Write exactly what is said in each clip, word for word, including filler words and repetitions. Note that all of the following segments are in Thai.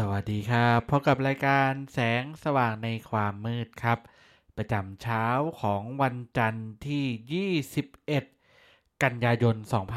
วัสดีครับพบกับรายการแสงสว่างในความมืดครับประจำเช้าของวันจันทร์ที่ยี่สิบเอ็ดกันยายน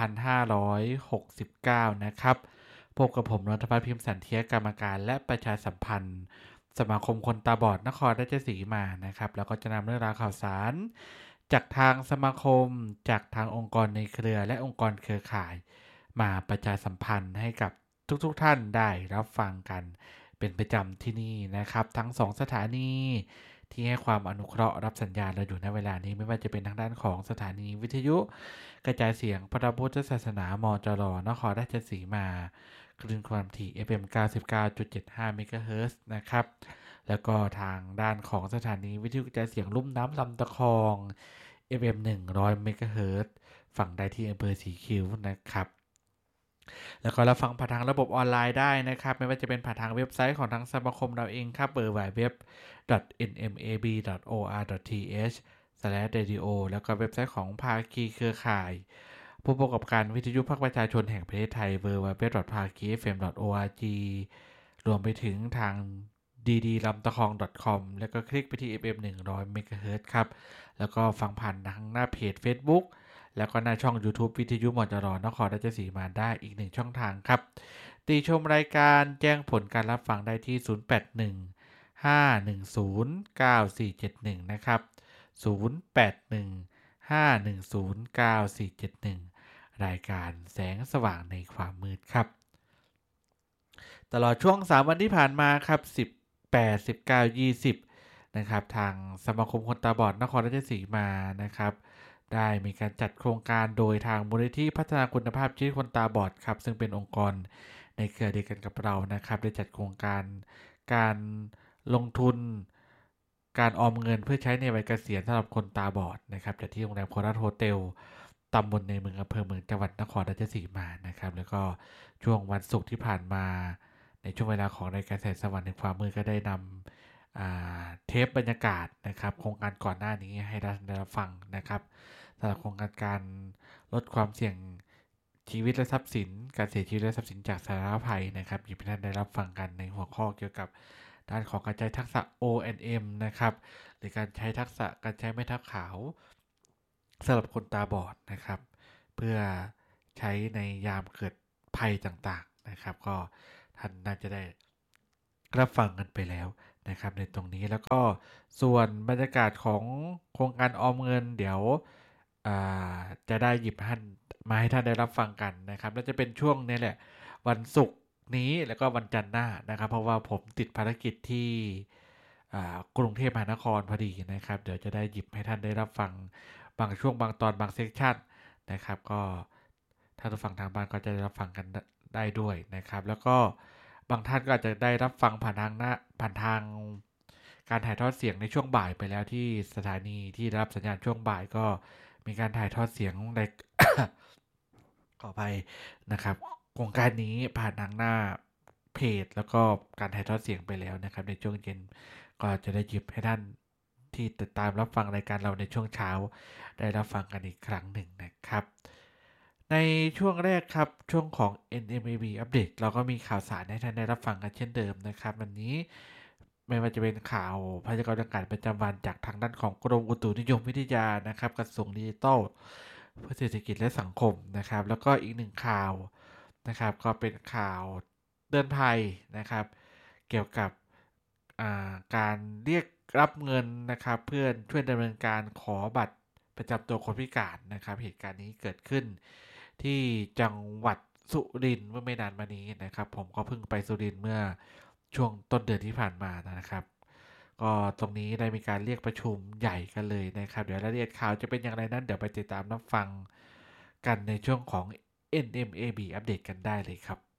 สองพันห้าร้อยหกสิบเก้านะครับพบกับผมนนทพัฒน์พิมพ์สันเทียกรรมการและประชาสัมพันธ์สมาคมคนตาบอดนครราชสีมานะครับแล้วก็จะนำเรื่องราวข่าวสารจากทางสมาคมจากทางองค์กรในเครือและองค์กรเครือข่ายมาประชาสัมพันธ์ให้กับทุกๆทท่านได้รับฟังกันเป็นประจำที่นี่นะครับทั้งสองสถานีที่ให้ความอนุเคราะห์รับสัญญาณเราอยู่ในเวลานี้ไม่ว่าจะเป็นทางด้านของสถานีวิทยุกระจายเสียงพระพุทธศาสนามจรนครราชสีมาคลื่นความถี่ เอฟ เอ็ม เก้าสิบเก้าจุดเจ็ดห้า เมกะเฮิรตซ์นะครับแล้วก็ทางด้านของสถานีวิทยุกระจายเสียงลุ่มน้ำลำตะคอง เอฟ เอ็ม หนึ่งร้อย เมกะเฮิรตซ์ฝั่งใดที่อำเภอสีคิ้วนะครับแล้วก็รับฟังผ่านทางระบบออนไลน์ได้นะครับไม่ว่าจะเป็นผ่านทางเว็บไซต์ของทางสมาคมเราเองครับ ดับเบิลยู ดับเบิลยู ดับเบิลยู ดอท เอ็น เอ็ม เอ บี ดอท โอ อาร์ ดอท ที เอช สแลช เรดิโอ แล้วก็เว็บไซต์ของภาคีเครือข่ายผู้ประกอบการวิทยุภาคประชาชนแห่งประเทศไทย ดับเบิลยู ดับเบิลยู ดับเบิลยู ดอท ภาคี เอฟ เอ็ม ดอท โอ อาร์ จี รวมไปถึงทาง ดี ดี ลำตะคอง .com แล้วก็คลิกไปที่ เอฟ เอ็ม หนึ่งร้อย เมกะเฮิรตซ์ครับแล้วก็ฟังผ่านทางหน้าเพจ Facebook แล้วก็หน้าช่อง YouTube วิทยุมจรนครราชสีมาได้อีกหนึ่งช่องทางครับติชมรายการแจ้งผลการรับฟังได้ที่ ศูนย์ แปด หนึ่ง ห้า หนึ่ง ศูนย์ เก้า สี่ เจ็ด หนึ่ง นะครับ ศูนย์ แปด หนึ่ง ห้า หนึ่ง ศูนย์ เก้า สี่ เจ็ด หนึ่ง รายการแสงสว่างในความมืดครับตลอดช่วงสามวันที่ผ่านมาครับสิบแปด สิบเก้า ยี่สิบนะครับทางสมาคมคนตาบอดนครราชสีมานะครับได้มีการจัดโครงการโดยทางมูลนิธิพัฒนาคุณภาพชีวิตคนตาบอดครับซึ่งเป็นองค์กรในเครือเดียวกันกับเรานะครับได้จัดโครงการการลงทุนการออมเงินเพื่อใช้ในวัยเกษียณสำหรับคนตาบอดนะครับจากที่โรงแรมโคราชโฮเทลตำบลในเมืองอำเภอเมืองจังหวัดนครราชสีมานะครับแล้วก็ช่วงวันศุกร์ที่ผ่านมาในช่วงเวลาของรายการแสงสว่างในความมืดก็ได้นำเทปบรรยากาศนะครับโครงการก่อนหน้านี้ให้ได้รับฟังนะครับสำหรับโครงการการลดความเสี่ยงชีวิตและทรัพย์สินการเสียชีวิตและทรัพย์สินจากสาธารณภัยนะครับหยิบให้ท่านได้รับฟังกันในหัวข้อเกี่ยวกับด้านของการใช้ทักษะ โอ แอนด์ เอ็ม นะครับหรือการใช้ทักษะการใช้ไม้เท้าขาวสำหรับคนตาบอดนะครับเพื่อใช้ในยามเกิดภัยต่างๆนะครับก็ท่านน่าจะได้รับฟังกันไปแล้วนะครับในตรงนี้แล้วก็ส่วนบรรยากาศของโครงการออมเงินเดี๋ยวจะได้หยิบท่านมาให้ท่านได้รับฟังกันนะครับและจะเป็นช่วงนี้แหละวันศุกร์นี้แล้วก็วันจันทร์หน้านะครับเพราะว่าผมติดภารกิจที่กรุงเทพมหานครพอดีนะครับเดี๋ยวจะได้หยิบให้ท่านได้รับฟังบางช่วงบางตอนบางเซสชั่นนะครับก็ท่านผู้ฟังทางบ้านก็จะได้รับฟังกันได้ด้วยนะครับแล้วก็บางท่านก็อาจจะได้รับฟังผ่านทางหน้าผ่านทางการถ่ายทอดเสียงในช่วงบ่ายไปแล้วที่สถานีที่รับสัญญาณช่วงบ่ายก็มีการถ่ายทอดเสียงใน ขอไปนะครับโครงการนี้ผ่านทางหน้าเพจแล้วก็การถ่ายทอดเสียงไปแล้วนะครับในช่วงเย็นก็จะได้หยิบให้ท่านที่ติดตามรับฟังรายการเราในช่วงเช้าได้รับฟังกันอีกครั้งหนึ่งนะครับในช่วงแรกครับช่วงของ เอ็น เอ็ม เอ บี อัปเดตเราก็มีข่าวสารให้ท่านได้รับฟังกันเช่นเดิมนะครับวันนี้ไม่ว่าจะเป็นข่าวพยากรณ์อากาศประจำวันจากทางด้านของกรมอุตุนิยมวิทยานะครับกระทรวงดิจิทัลเพื่อเศรษฐกิจและสังคมนะครับแล้วก็อีกหนึ่งข่าวนะครับก็เป็นข่าวเตือนภัยนะครับเกี่ยวกับการเรียกรับเงินนะครับเพื่อช่วยดำเนินการขอบัตรประจำตัวคนพิการนะครับเหตุการณ์นี้เกิดขึ้นที่จังหวัดสุรินทร์เมื่อไม่นานมานี้นะครับผมก็เพิ่งไปสุรินทร์เมื่อช่วงต้นเดือนที่ผ่านมานะครับก็ตรงนี้ได้มีการเรียกประชุมใหญ่กันเลยนะครับเดี๋ยวรายละเอียดข่าวจะเป็นอย่างไรนั้นเดี๋ยวไปติดตามรับฟังกันในช่วงของ เอ็น เอ็ม เอ บี อัปเดตกันได้เลยครับ